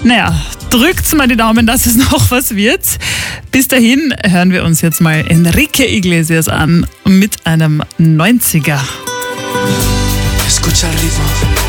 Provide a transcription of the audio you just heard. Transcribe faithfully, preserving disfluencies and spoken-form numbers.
Naja, drückt's mal die Daumen, dass es noch was wird. Bis dahin hören wir uns jetzt mal Enrique Iglesias an mit einem neunziger. Escucha el ritmo.